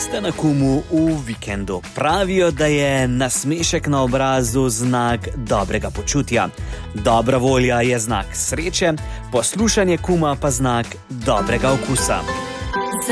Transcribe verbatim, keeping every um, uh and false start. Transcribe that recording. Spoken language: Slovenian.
Ste na Kumu v vikendu. Pravijo, da je nasmešek na obrazu znak dobrega počutja. Dobra volja je znak sreče, poslušanje Kuma pa znak dobrega okusa.